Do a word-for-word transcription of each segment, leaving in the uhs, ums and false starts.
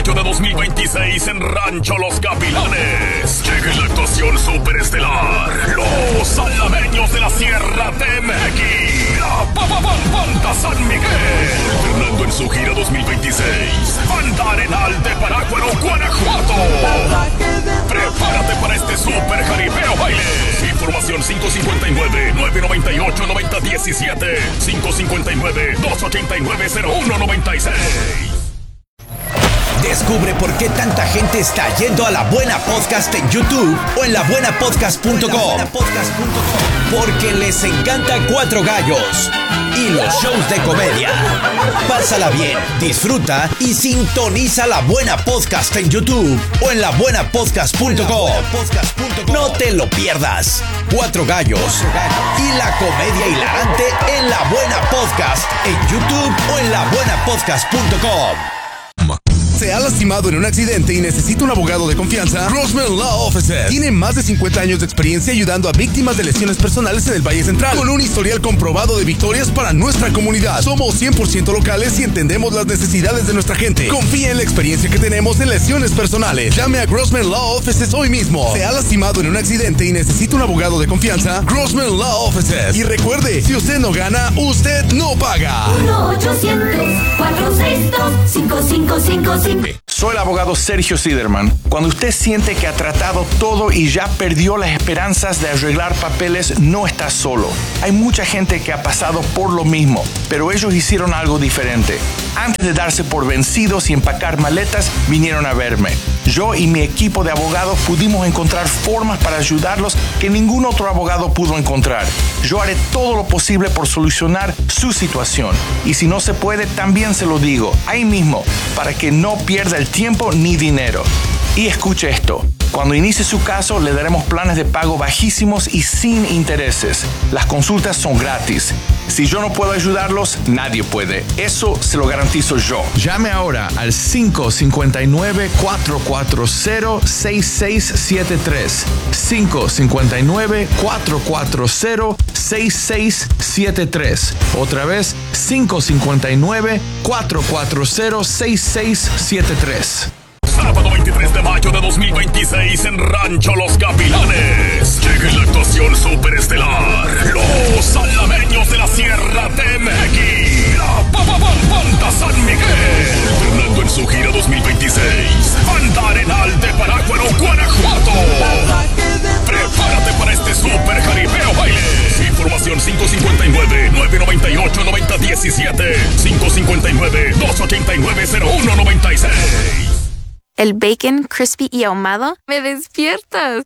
mayo de dos mil veintiséis en Rancho Los Gavilanes. Llega en la actuación superestelar los alameños de la Sierra T M X, la Banda San Miguel, Fernando en su gira dos mil veintiséis. Banda Arenal de Parácuaro, Guanajuato. Prepárate para este super jaripeo baile. Información cinco cinco nueve, nueve nueve ocho, nueve cero uno siete, cinco cinco nueve, dos ocho nueve, cero uno nueve seis. Descubre por qué tanta gente está yendo a La Buena Podcast en YouTube o en la buena podcast punto com. Porque les encanta Cuatro Gallos y los shows de comedia. Pásala bien, disfruta y sintoniza La Buena Podcast en YouTube o en la buena podcast punto com. No te lo pierdas. Cuatro Gallos y la comedia hilarante en La Buena Podcast en YouTube o en la buena podcast punto com. ¿Se ha lastimado en un accidente y necesita un abogado de confianza? Grossman Law Offices tiene más de cincuenta años de experiencia ayudando a víctimas de lesiones personales en el Valle Central, con un historial comprobado de victorias para nuestra comunidad. Somos cien por ciento locales y entendemos las necesidades de nuestra gente. Confía en la experiencia que tenemos en lesiones personales. Llame a Grossman Law Offices hoy mismo. ¿Se ha lastimado en un accidente y necesita un abogado de confianza? Grossman Law Offices. Y recuerde, si usted no gana, usted no paga. uno ochocientos, cuatrocientos sesenta y dos, cinco cinco cinco cinco. Soy el abogado Sergio Siderman. Cuando usted siente que ha tratado todo y ya perdió las esperanzas de arreglar papeles, no está solo. Hay mucha gente que ha pasado por lo mismo, pero ellos hicieron algo diferente. Antes de darse por vencidos y empacar maletas, vinieron a verme. Yo y mi equipo de abogados pudimos encontrar formas para ayudarlos que ningún otro abogado pudo encontrar. Yo haré todo lo posible por solucionar su situación. Y si no se puede, también se lo digo, ahí mismo, para que no pierda el tiempo ni dinero. Y escuche esto. Cuando inicie su caso, le daremos planes de pago bajísimos y sin intereses. Las consultas son gratis. Si yo no puedo ayudarlos, nadie puede. Eso se lo garantizo yo. Llame ahora al cinco cinco nueve, cuatro cuatro cero, seis seis siete tres. cinco cinco nueve, cuatro cuatro cero, seis seis siete tres. Otra vez, cinco cinco nueve, cuatro cuatro cero, seis seis siete tres. Sábado veintitrés de mayo de dos mil veintiséis en Rancho Los Gavilanes. Llega en la actuación superestelar los alameños de la Sierra T M X, la Banda San Miguel, Fernando en su gira dos mil veintiséis. Banda Arenal de Parácuaro, Guanajuato. Prepárate para este super jaripeo baile. Información cinco cinco nueve, nueve nueve ocho, nueve cero uno siete, cinco cinco nueve, dos ocho nueve, cero uno nueve seis. El bacon crispy y ahumado me despiertas.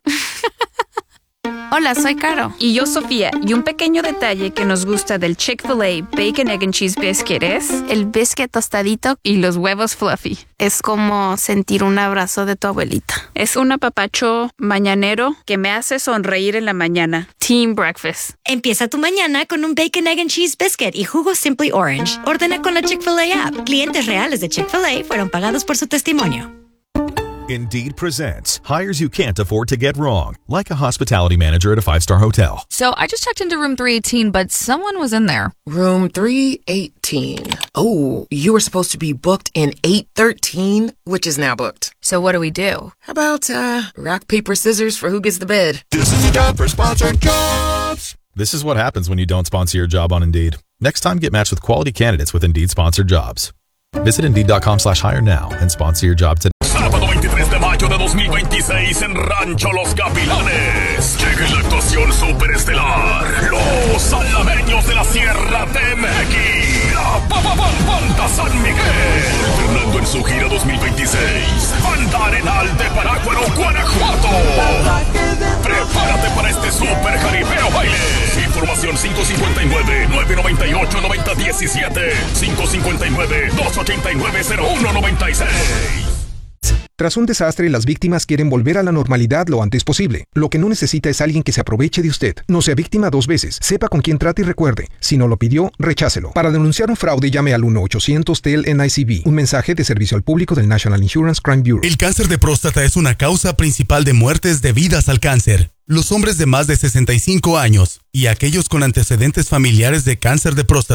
Hola, soy Caro. Y yo, Sofía. Y un pequeño detalle que nos gusta del Chick-fil-A Bacon, Egg and Cheese Biscuit es el biscuit tostadito y los huevos fluffy. Es como sentir un abrazo de tu abuelita. Es un apapacho mañanero que me hace sonreír en la mañana. Team Breakfast. Empieza tu mañana con un Bacon, Egg and Cheese Biscuit y jugo Simply Orange. Ordena con la Chick-fil-A app. Clientes reales de Chick-fil-A fueron pagados por su testimonio. Indeed presents hires you can't afford to get wrong, like a hospitality manager at a five-star hotel. So I just checked into room three eighteen, but someone was in there. Room three eighteen. Oh, you were supposed to be booked in eight thirteen, which is now booked. So what do we do? How about uh, rock, paper, scissors for who gets the bed? This is a job for sponsored jobs. This is what happens when you don't sponsor your job on Indeed. Next time, get matched with quality candidates with Indeed sponsored jobs. Visit Indeed.com slash hire now and sponsor your job today. Sábado veintitrés de mayo de dos mil veintiséis en Rancho Los Gavilanes. Llega en la actuación superestelar los alameños de la Sierra T M X, la Banda San Miguel, Fernando en su gira dos mil veintiséis. Banda Arenal de Parácuaro, Guanajuato. Prepárate para este super jaripeo baile. Información cinco cinco nueve, nueve nueve ocho, nueve cero uno siete, cinco cinco nueve, dos ocho nueve, cero uno nueve seis. Tras un desastre, las víctimas quieren volver a la normalidad lo antes posible. Lo que no necesita es alguien que se aproveche de usted. No sea víctima dos veces. Sepa con quién trata y recuerde, si no lo pidió, rechácelo. Para denunciar un fraude, llame al uno ochocientos T E L N I C B. Un mensaje de servicio al público del National Insurance Crime Bureau. El cáncer de próstata es una causa principal de muertes debidas al cáncer. Los hombres de más de sesenta y cinco años y aquellos con antecedentes familiares de cáncer de próstata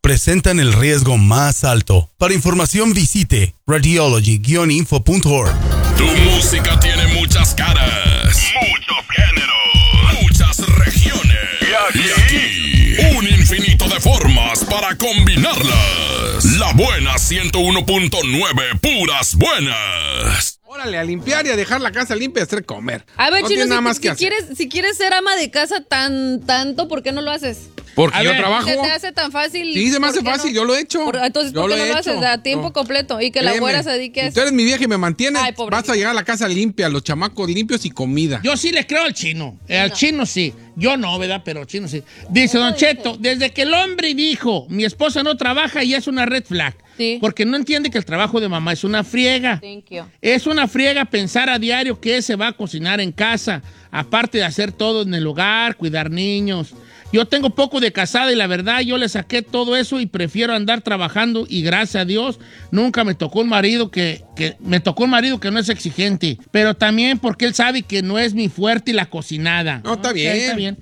presentan el riesgo más alto. Para información visite radiology guion info punto org. Tu música tiene muchas caras, muchos géneros, muchas regiones. Y aquí, un infinito de formas para combinarlas. La buena ciento uno punto nueve, puras buenas. Órale, a limpiar y a dejar la casa limpia y hacer comer. A ver, no Chino, tiene nada si, más si que hacer. quieres, si quieres ser ama de casa tan tanto, ¿por qué no lo haces? Porque A yo ver, trabajo. ¿Se te hace tan fácil? Sí, se me hace ¿por qué fácil, no? yo lo he hecho. Por- entonces, Yo ¿por qué lo no he lo haces hecho. a tiempo No. completo? Y que la Créeme, güera se dedique a si eso. tú eres mi vieja y me mantienes, Ay, pobrecito. vas a llegar a la casa limpia, los chamacos limpios y comida. Yo sí le creo al chino. Eh, al chino sí. Yo no, ¿verdad? Pero al chino sí. Dice Don Cheto, desde que el hombre dijo, mi esposa no trabaja y es una red flag. Sí. Porque no entiende que el trabajo de mamá es una friega. Thank you. Es una friega pensar a diario que se va a cocinar en casa, aparte de hacer todo en el hogar, cuidar niños. Yo tengo poco de casada y la verdad yo le saqué todo eso y prefiero andar trabajando y gracias a Dios nunca me tocó un marido que, que me tocó un marido que no es exigente, pero también porque él sabe que no es mi fuerte y la cocinada. No, está Ok, bien. Está bien.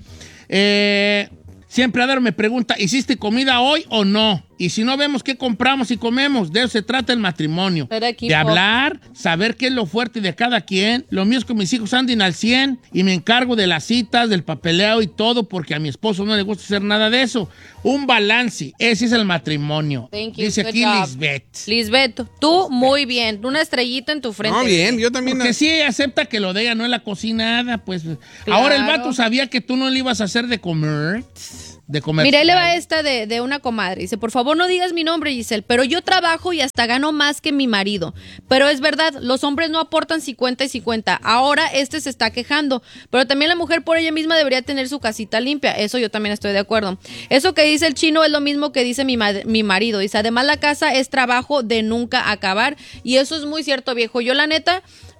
Eh, siempre Adaro me pregunta, ¿hiciste comida hoy o no? Y si no vemos qué compramos y comemos, de eso se trata el matrimonio. Ser equipo. De hablar, saber qué es lo fuerte de cada quien. Lo mío es que mis hijos anden al cien y me encargo de las citas, del papeleo y todo, porque a mi esposo no le gusta hacer nada de eso. Un balance, ese es el matrimonio. Thank you. Dice Good aquí job. Lisbeth. Lisbeth, tú muy bien. Una estrellita en tu frente. No, bien, yo también. Porque sí acepta que lo de ella no es la cocinada, pues. Ahora el vato sabía que tú no le ibas a hacer de comer. De comer. Mira, ahí le va esta de, de una comadre. Dice, por favor no digas mi nombre, Giselle, pero yo trabajo y hasta gano más que mi marido. Pero es verdad, los hombres no aportan cincuenta y cincuenta. Ahora este se está quejando. Pero también la mujer por ella misma debería tener su casita limpia. Eso yo también estoy de acuerdo. Eso que dice el chino es lo mismo que dice mi, ma- mi marido. Dice, además la casa es trabajo de nunca acabar. Y eso es muy cierto, viejo. Yo la neta...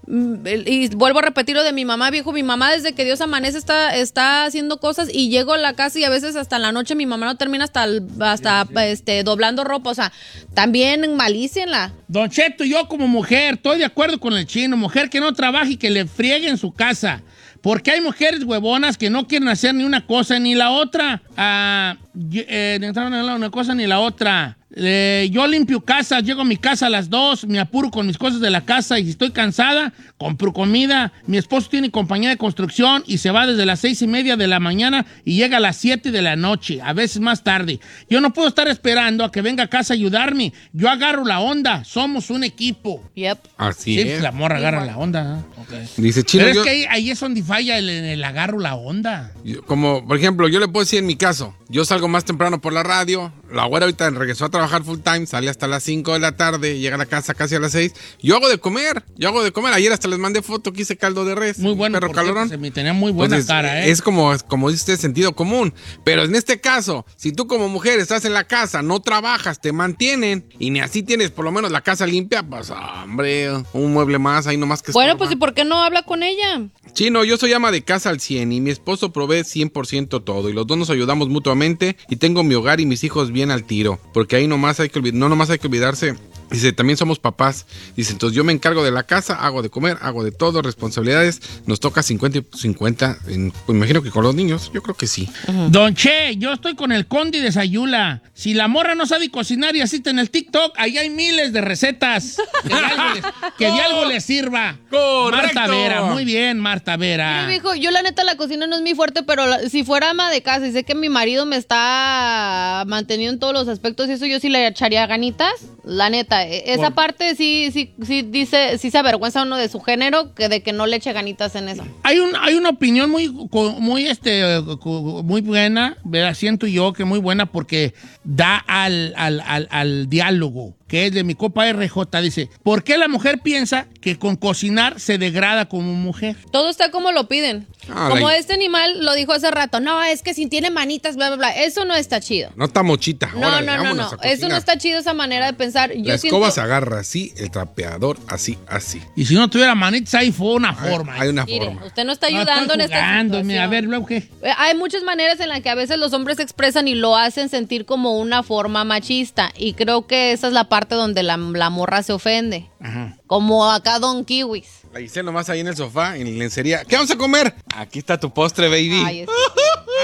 Y vuelvo a repetir lo de mi mamá, viejo. Mi mamá desde que Dios amanece está, está haciendo cosas y llego a la casa y a veces hasta la noche mi mamá no termina hasta, el- hasta este, doblando ropa. O sea, también malícienla. Don Cheto, yo como mujer estoy de acuerdo con el chino. Mujer que no trabaje y que le friegue en su casa. Porque hay mujeres huevonas que no quieren hacer ni una cosa ni la otra. Ah, yo- eh, ni una cosa ni la otra. Eh, yo limpio casa, llego a mi casa a las dos, me apuro con mis cosas de la casa y si estoy cansada, compro comida. Mi esposo tiene compañía de construcción y se va desde las seis y media de la mañana y llega a las siete de la noche, a veces más tarde. Yo no puedo estar esperando a que venga a casa a ayudarme. Yo agarro la onda, somos un equipo. Yep. Así Sí, es. pues la morra agarra la onda. ¿eh? Okay. Dice Chino, Pero es yo- que ahí, ahí es donde falla el, el agarro la onda. Yo- como, por ejemplo, yo le puedo decir en mi caso, yo salgo más temprano por la radio, la güera ahorita regresó a trabajar full time, sale hasta las cinco de la tarde, llega a la casa casi a las seis. Yo hago de comer, yo hago de comer. Ayer hasta les mandé foto que hice caldo de res. Muy bueno, perro por cierto, calorón. se me tenía muy buena Entonces, cara, ¿eh? Es como, como dice usted, sentido común. Pero en este caso, si tú como mujer estás en la casa, no trabajas, te mantienen y ni así tienes por lo menos la casa limpia, pues hombre, un mueble más, ahí nomás que Bueno, estorba. pues ¿y por qué no habla con ella? Chino, yo soy ama de casa al cien y mi esposo provee cien por ciento todo y los dos nos ayudamos mutuamente y tengo mi hogar y mis hijos bien al tiro, porque ahí nomás hay que olvid- no nomás hay que olvidarse. Dice, también somos papás. Dice, entonces yo me encargo de la casa, hago de comer, hago de todo, responsabilidades. Nos toca cincuenta y cincuenta, en, pues, imagino que con los niños, yo creo que sí. Don Che, yo estoy con el Conde de Sayula. Si la morra no sabe cocinar y asiste en el TikTok, ahí hay miles de recetas. Que de algo les, que de algo les sirva. Correcto. Marta Vera, muy bien, Marta Mira, Vera. viejo, yo la neta la cocina no es muy fuerte, pero la- si fuera ama de casa y sé que mi marido me está manteniendo en todos los aspectos y eso yo sí le echaría ganitas, la neta. e- Esa Por- parte sí, sí, sí dice, sí se avergüenza uno de su género que de que no le eche ganitas en eso. Hay, un, hay una opinión muy, co- muy, este, co- muy buena, ¿verdad? Siento yo que muy buena porque da al, al, al, al diálogo, que es de mi copa R J. Dice, ¿por qué la mujer piensa que con cocinar se degrada como mujer? Todo está como lo piden. Ah, como la- este animal lo dijo hace rato, no, es que si tiene manitas, bla, bla, bla. Eso no está chido. No está mochita. No, órale, no, no, vámonos no. a Eso no cocinar. está chido, esa manera de pensar. Yo La siento... escoba se agarra así, el trapeador así, así. Y si no tuviera manitas, ahí fue una forma. Hay una Mire, forma. usted no está No, ayudando estoy en esta jugando, situación. mira, a ver, luego qué. Eh, Hay muchas maneras en las que a veces los hombres se expresan y lo hacen sentir como una forma machista. Y creo que esa es la parte donde la, la morra se ofende. Ajá. Como acá Don Kiwis. La Giselle nomás ahí en el sofá, en la lencería. ¿Qué vamos a comer? Aquí está tu postre, baby. Ay, es-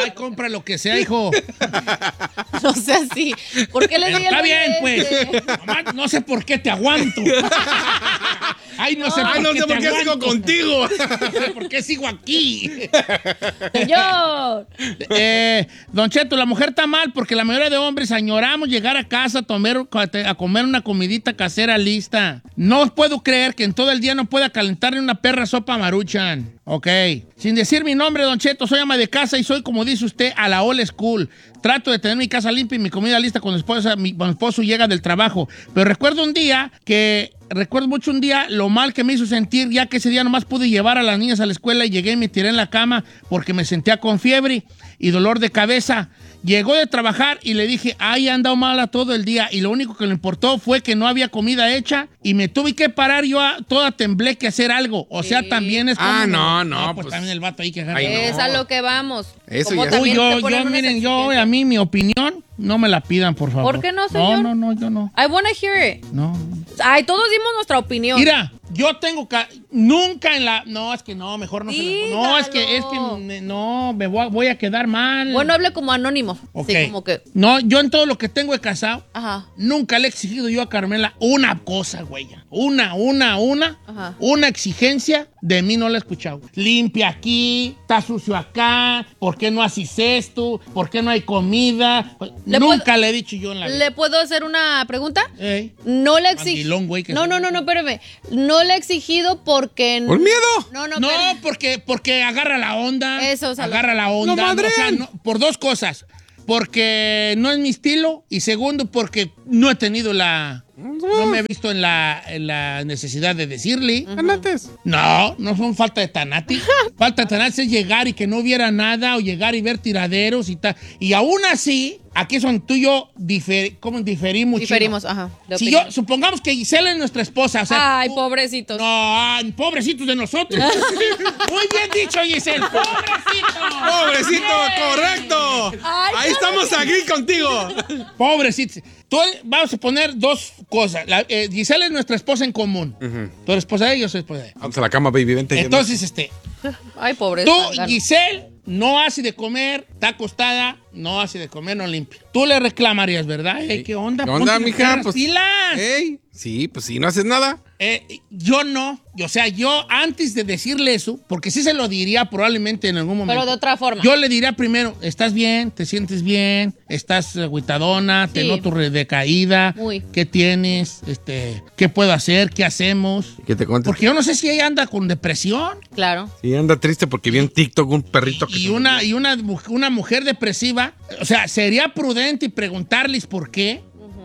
Ay, compra lo que sea, hijo. No sea así. ¿Por qué le Pero di está el bien, pues. este? Mamá, no sé por qué te aguanto. Ay, no, no sé por Ay, no qué sé te por qué aguanto. sigo contigo. No sé por qué sigo aquí. Señor. Eh, Don Cheto, la mujer está mal porque la mayoría de hombres añoramos llegar a casa a, tomar, a comer una comidita casera lista. No puedo creer que en todo el día no pueda calentarle una perra sopa Maruchan. Ok. Sin decir mi nombre, Don Cheto, soy ama de casa y soy, como dice usted, a la old school. Trato de tener mi casa limpia y mi comida lista cuando mi esposa, mi, cuando mi esposo llega del trabajo. Pero recuerdo un día que... Recuerdo mucho un día lo mal que me hizo sentir, ya que ese día nomás pude llevar a las niñas a la escuela y llegué y me tiré en la cama porque me sentía con fiebre y dolor de cabeza. Llegó de trabajar y le dije, ay, he andado mala todo el día. Y lo único que le importó fue que no había comida hecha y me tuve que parar yo a, toda temblé que hacer algo. O sea, Sí. también es como... Ah, no, no, pues, pues- también el vato ahí que... Ay, no. Es a lo que vamos. Eso Como ya- Uy, también yo, te ponen yo, unas miren, yo, exigencias. a mí, mi opinión, no me la pidan, por favor. ¿Por qué no, señor? No, no, no, yo no. I wanna hear it. No. Ay, todos dimos nuestra opinión. Mira, yo tengo ca- nunca en la... No, es que no, mejor no se lo... No, es que, es que me- no, me voy a, voy a quedar mal. Bueno, hable como anónimo. Ok. Sí, como que. No, yo en todo lo que tengo de casado, Ajá. nunca le he exigido yo a Carmela una cosa, güey. Una, una, una. Ajá. Una exigencia de mí no la he escuchado. Limpia aquí, está sucio acá, ¿por qué no haces esto? ¿Por qué no hay comida? ¿Le Nunca puedo- le he dicho yo en la vida. ¿Le puedo hacer una pregunta? Ey. No le exigí. Mandilón, güey, que No, se- no, no, no, espérame. No le he exigido porque. ¿Por miedo? No, no, No, espérame. porque, porque agarra la onda. Eso, o sea, agarra la onda. ¡No, madre! o sea, no- por dos cosas. Porque no es mi estilo. Y segundo, porque no he tenido la... No me he visto en la, en la necesidad de decirle. Antes. No, no son falta de tanati. Falta de tanati es llegar y que no hubiera nada o llegar y ver tiraderos y tal. Y aún así, aquí son tú y yo difer, ¿cómo diferimos? Diferimos, chino? ajá. de Si opinión. yo, supongamos que Gisela es nuestra esposa, o sea, Ay, tú- pobrecitos. no, ay, pobrecitos de nosotros. Muy bien dicho, Giselle. Pobrecito. Pobrecito, Bien. correcto. Ay, Ahí estamos aquí contigo. Pobrecito. Tú, vamos a poner dos cosas. La, eh, Giselle es nuestra esposa en común. Tú eres esposa de ella, yo soy esposa de ella. Vamos a la cama, baby, vente. Entonces, este, Ay, pobre. tú, Giselle, no hace de comer, está acostada, no hace de comer, no limpia. Tú le reclamarías, ¿verdad? Ey, ¿Qué onda? ¿Qué onda, Ponte mija? las Pues, pilas. Ey, sí, pues sí, no haces nada. Eh, yo no. O sea, yo antes de decirle eso, porque sí se lo diría probablemente en algún momento. Pero de otra forma. Yo le diría primero, ¿estás bien? ¿Te sientes bien? ¿Estás agüitadona? ¿Te Sí. noto re- decaída? Muy. ¿Qué tienes? Este, ¿qué puedo hacer? ¿Qué hacemos? ¿Qué te cuento? Porque yo no sé si ella anda con depresión. Claro. Sí, anda triste porque vi en TikTok un perrito que Y se una, murió. y una, mu- una mujer depresiva, o sea, sería prudente y preguntarles por qué.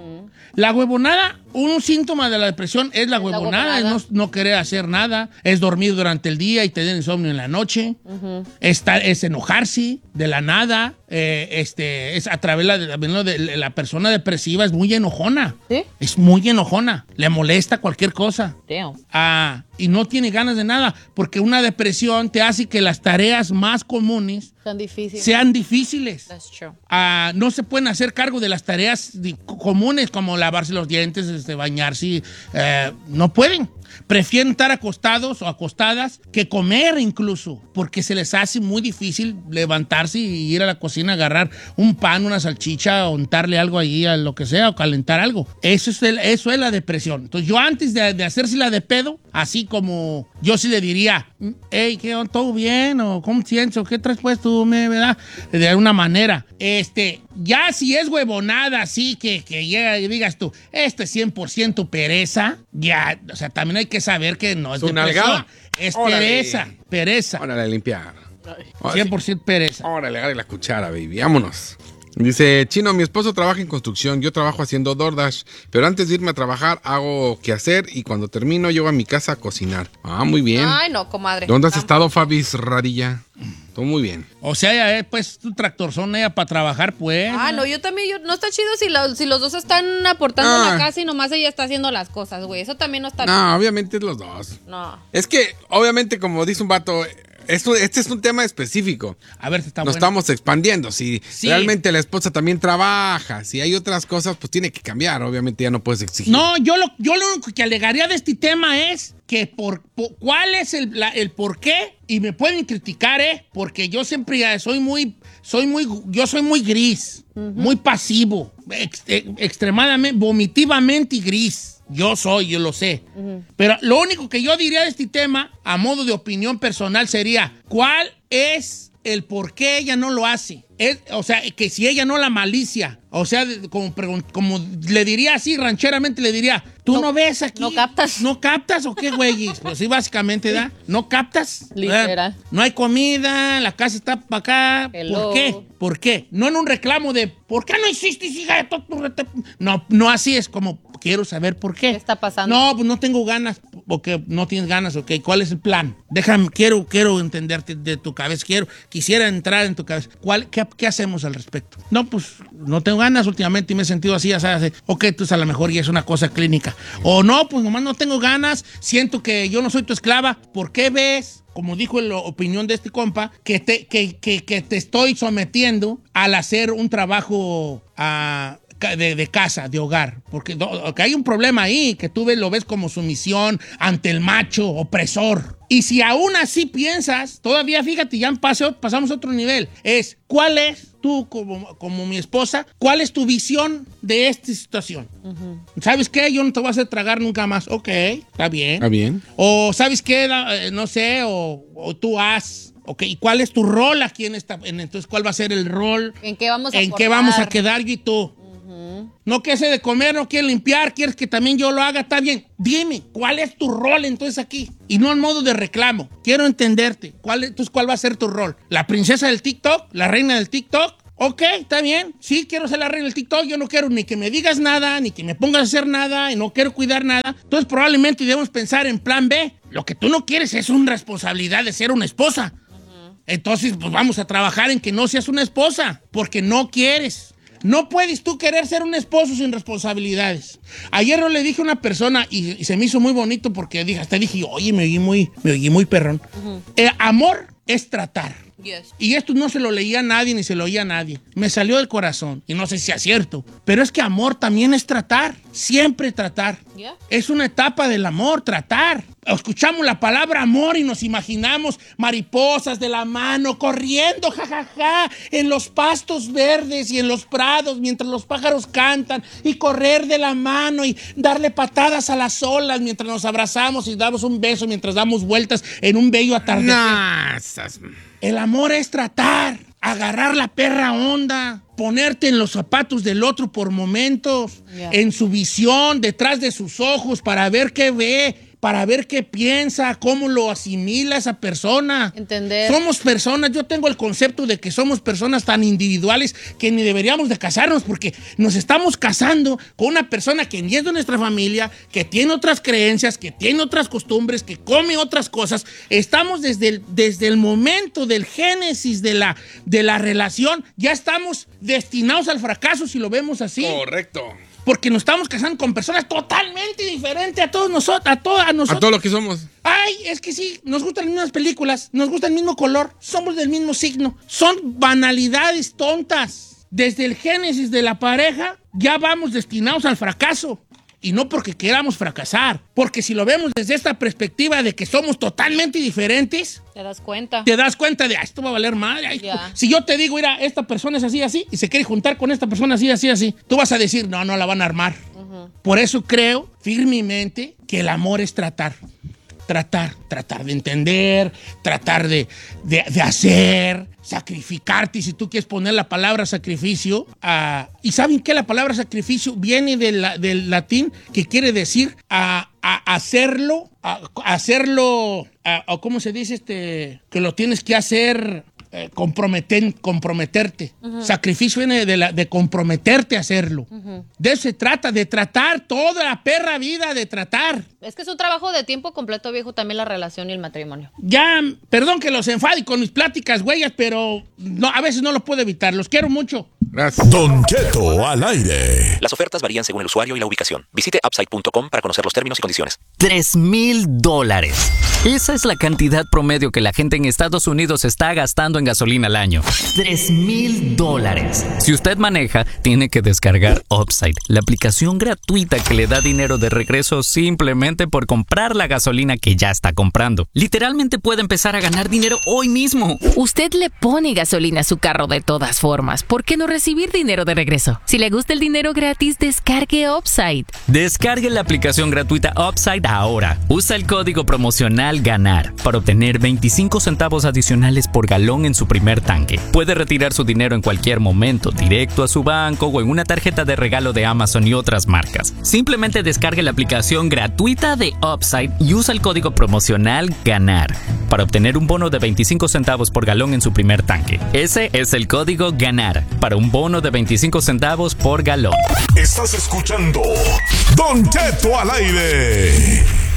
La huevonada, un síntoma de la depresión es la huevonada, es no, no querer hacer nada, es dormir durante el día y tener insomnio en la noche, Está- es enojarse de la nada, eh, este, es a través de la, de la, la persona depresiva es muy enojona, ¿Sí? es muy enojona, le molesta cualquier cosa. Damn. Ah, y no tiene ganas de nada, porque una depresión te hace que las tareas más comunes Tan difícil. sean difíciles. That's true. Ah, no se pueden hacer cargo de las tareas di- comunes como lavarse los dientes, este, bañarse. eh, no pueden. Prefieren estar acostados o acostadas que comer incluso, porque se les hace muy difícil levantarse y ir a la cocina, agarrar un pan, una salchicha, o untarle algo ahí a lo que sea, o calentar algo. Eso es, el- eso es la depresión. Entonces yo antes de, de hacérsela de pedo, así como yo sí le diría, hey, ¿qué onda? ¿Todo bien? ¿O cómo te sientes? ¿O qué traes puesto? ¿Me, ¿verdad? De alguna manera. Este, ya si es huevonada así que, que llega y digas tú, este es cien por ciento pereza, ya, o sea, también hay que saber que no es Su depresión. nalgada. Es Órale. pereza, pereza. Órale, a limpiar. cien por ciento pereza. Órale, agarre la cuchara, baby. Vámonos. Dice, Chino, mi esposo trabaja en construcción, yo trabajo haciendo DoorDash, pero antes de irme a trabajar hago qué hacer y cuando termino llego a mi casa a cocinar. Ah, muy bien. Ay, no, comadre. ¿Dónde has estado, Fabis Radilla? Todo muy bien. O sea, ya es pues tu tractorzón ella para trabajar, pues. Ah, no, yo también, yo, no está chido si, lo- si los dos están aportando a Ah. la casa y nomás ella está haciendo las cosas, güey. Eso también no está No, obviamente es los dos. bien. No. Es que, obviamente, como dice un vato, esto, este es un tema específico. A ver si está Nos bueno. estamos expandiendo. Si Sí. realmente la esposa también trabaja, si hay otras cosas, pues tiene que cambiar. Obviamente ya no puedes exigir. No, yo lo, yo lo único que alegaría de este tema es que por, por- cuál es el, la- el por qué, y me pueden criticar, ¿eh? Porque yo siempre ya soy muy, soy muy, yo soy muy gris, muy pasivo, ex- ex- extremadamente, vomitivamente gris. Yo soy, yo lo sé. Pero lo único que yo diría de este tema, a modo de opinión personal, sería, ¿cuál es el por qué ella no lo hace? Es, o sea, que si ella no la malicia, o sea, de- como, pregun- como le diría así, rancheramente le diría, ¿tú no, no ves aquí? ¿No captas? ¿No captas o qué, güey? Pues sí, básicamente, ¿da? ¿No captas? Literal. ¿Verdad? No hay comida, la casa está para acá. Hello. ¿Por qué? ¿Por qué? No en un reclamo de, ¿por qué no hiciste, hija de to- tu rete-?" No, no así es como, quiero saber por qué. ¿Qué está pasando? No, pues no tengo ganas, porque no tienes ganas, ok. ¿Cuál es el plan? Déjame, quiero, quiero entenderte de tu cabeza, quiero, quisiera entrar en tu cabeza. ¿Cuál, qué, qué hacemos al respecto? No, pues no tengo ganas últimamente y me he sentido así, así, así. Ok, pues a lo mejor ya es una cosa clínica. O no, pues nomás no tengo ganas, siento que yo no soy tu esclava. ¿Por qué ves? Como dijo la opinión de este compa, que te, que, que, que te estoy sometiendo al hacer un trabajo ah, de, de casa, de hogar. Porque, do- que hay un problema ahí, que tú ves, lo ves como sumisión ante el macho opresor. Y si aún así piensas, todavía fíjate, ya pasó, pasamos a otro nivel, es, ¿cuál es tú como, como mi esposa, cuál es tu visión de esta situación? ¿Sabes qué? Yo no te voy a hacer tragar nunca más. Ok, está bien. Está bien. O ¿sabes qué? Da- eh, No sé, o, o tú haz. Ok, ¿y cuál es tu rol aquí en esta? En, entonces, ¿cuál va a ser el rol? ¿En qué vamos a ¿En qué aportar? vamos a quedar yo y tú? No que ese de comer, no quieres limpiar, quieres que también yo lo haga, está bien. Dime, ¿cuál es tu rol entonces aquí? Y no en modo de reclamo. Quiero entenderte. ¿Cuál, entonces, ¿cuál va a ser tu rol? ¿La princesa del TikTok? ¿La reina del TikTok? Ok, está bien. Sí, quiero ser la reina del TikTok. Yo no quiero ni que me digas nada, ni que me pongas a hacer nada, y no quiero cuidar nada. Entonces, probablemente debemos pensar en plan B. Lo que tú no quieres es una responsabilidad de ser una esposa. Entonces, pues vamos a trabajar en que no seas una esposa, porque no quieres. No puedes tú querer ser un esposo sin responsabilidades. Ayer yo le dije a una persona y, y se me hizo muy bonito porque dije, hasta dije, oye, me oí muy, me oí muy perrón. Eh, amor es tratar. Yes. Y esto no se lo leía a nadie ni se lo oía a nadie. Me salió del corazón y no sé si es cierto. Pero es que amor también es tratar. Siempre tratar. Yeah. Es una etapa del amor, tratar. Escuchamos la palabra amor y nos imaginamos mariposas de la mano corriendo, jajaja, ja, ja, en los pastos verdes y en los prados mientras los pájaros cantan y correr de la mano y darle patadas a las olas mientras nos abrazamos y damos un beso mientras damos vueltas en un bello atardecer. Nah, esas- El amor es tratar, agarrar la perra onda, ponerte en los zapatos del otro por momentos, Yeah. en su visión, detrás de sus ojos, para ver qué ve, para ver qué piensa, cómo lo asimila esa persona. Entender. Somos personas, yo tengo el concepto de que somos personas tan individuales que ni deberíamos de casarnos porque nos estamos casando con una persona que ni es de nuestra familia, que tiene otras creencias, que tiene otras costumbres, que come otras cosas. Estamos desde el, desde el momento del génesis de la, de la relación, ya estamos destinados al fracaso si lo vemos así. Correcto. Porque nos estamos casando con personas totalmente diferentes a todos nosotros, a todos a nosotros. A todo lo que somos. Ay, es que sí, nos gustan las mismas películas, nos gusta el mismo color, somos del mismo signo. Son banalidades tontas. Desde el génesis de la pareja ya vamos destinados al fracaso. Y no porque queramos fracasar, porque si lo vemos desde esta perspectiva de que somos totalmente diferentes, Te das cuenta. te das cuenta de, ah, esto va a valer madre. Ay, Ya. si yo te digo, mira, esta persona es así, así, y se quiere juntar con esta persona así, así, así, tú vas a decir, no, no la van a armar. Por eso creo firmemente que el amor es tratar. Tratar, tratar de entender, tratar de, de, de hacer, sacrificarte. Y si tú quieres poner la palabra sacrificio, uh, ¿y saben qué? La palabra sacrificio viene de la, del latín que quiere decir a, a hacerlo, a, a hacerlo, a, a, ¿cómo se dice? este Que lo tienes que hacer... Eh, comprometen, comprometerte. Uh-huh. Sacrificio viene de, la, de comprometerte a hacerlo. Uh-huh. De eso se trata, de tratar toda la perra vida, de tratar. Es que es un trabajo de tiempo completo, viejo, también la relación y el matrimonio. Ya, perdón que los enfade con mis pláticas, güeyes, pero no, a veces no lo puedo evitar. Los quiero mucho. Gracias. Don Cheto al aire. Las ofertas varían según el usuario y la ubicación. Visite upside punto com para conocer los términos y condiciones. Tres mil dólares. Esa es la cantidad promedio que la gente en Estados Unidos está gastando en gasolina al año. Tres mil dólares. Si usted maneja, tiene que descargar Upside, la aplicación gratuita que le da dinero de regreso simplemente por comprar la gasolina que ya está comprando. Literalmente puede empezar a ganar dinero hoy mismo. Usted le pone gasolina a su carro de todas formas. ¿Por qué no recibir dinero de regreso? Si le gusta el dinero gratis, descargue Upside. Descargue la aplicación gratuita Upside ahora. Usa el código promocional GANAR para obtener veinticinco centavos adicionales por galón en su primer tanque. Puede retirar su dinero en cualquier momento, directo a su banco o en una tarjeta de regalo de Amazon y otras marcas. Simplemente descargue la aplicación gratuita de Upside y usa el código promocional GANAR para obtener un bono de veinticinco centavos por galón en su primer tanque. Ese es el código GANAR para un bono de veinticinco centavos por galón. Estás escuchando Don Cheto al aire.